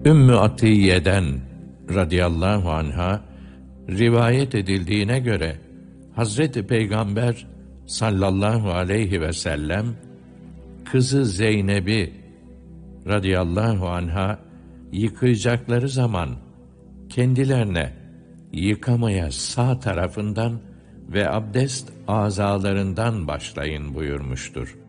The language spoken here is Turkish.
Ümmü Atiye'den radıyallahu anha rivayet edildiğine göre Hazreti Peygamber sallallahu aleyhi ve sellem kızı Zeynep'i radıyallahu anha yıkayacakları zaman kendilerine yıkamaya sağ tarafından ve abdest azalarından başlayın buyurmuştur.